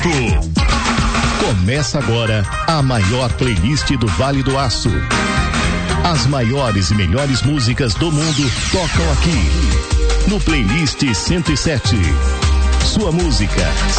Começa agora a maior playlist do Vale do Aço. As maiores e melhores músicas do mundo tocam aqui no Playlist 107. Sua música,